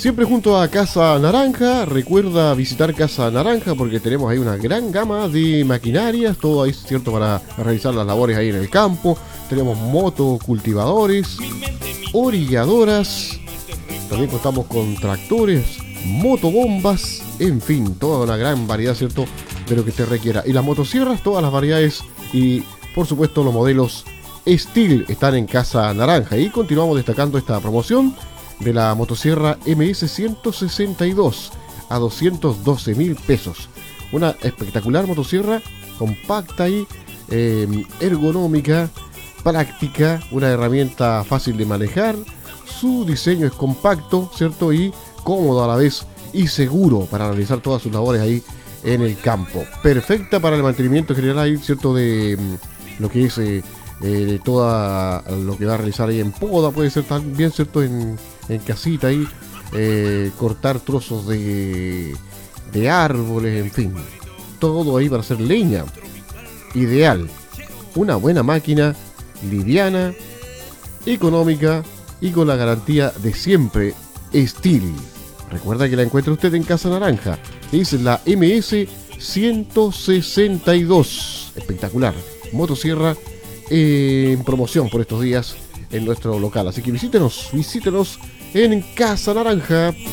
Siempre junto a Casa Naranja. Recuerda visitar Casa Naranja porque tenemos ahí una gran gama de maquinarias, todo ahí, cierto, para realizar las labores ahí en el campo. Tenemos motocultivadores, orilladoras, también contamos con tractores, motobombas, en fin, toda una gran variedad, cierto, de lo que te requiera. Y las motosierras, todas las variedades y por supuesto los modelos Steel están en Casa Naranja. Y continuamos destacando esta promoción de la motosierra MS162 a 212.000 pesos. Una espectacular motosierra, compacta y ergonómica, práctica, una herramienta fácil de manejar. Su diseño es compacto, ¿cierto? Y cómodo a la vez y seguro para realizar todas sus labores ahí en el campo. Perfecta para el mantenimiento general ahí, ¿cierto? De lo que es todo lo que va a realizar ahí en poda, puede ser también, ¿cierto? En casita ahí, cortar trozos de árboles, en fin, todo ahí para hacer leña. Ideal, una buena máquina, liviana, económica y con la garantía de siempre, Steel. Recuerda que la encuentra usted en Casa Naranja, es la MS162, espectacular, motosierra en promoción por estos días en nuestro local, así que visítenos en Casa Naranja.